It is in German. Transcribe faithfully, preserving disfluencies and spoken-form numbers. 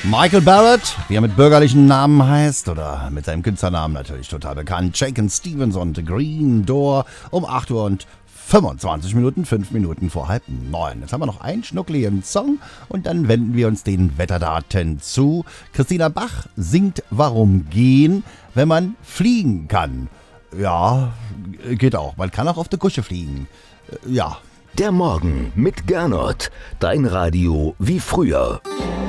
Michael Barrett, wie er mit bürgerlichen Namen heißt, oder mit seinem Künstlernamen natürlich total bekannt, Shakin' Stevens und Green Door um acht Uhr und fünfundzwanzig Minuten, fünf Minuten vor halb neun. Jetzt haben wir noch einen schnuckligen Song und dann wenden wir uns den Wetterdaten zu. Christina Bach singt Warum gehen, wenn man fliegen kann. Ja, geht auch. Man kann auch auf der Kusche fliegen. Ja. Der Morgen mit Gernot. Dein Radio wie früher.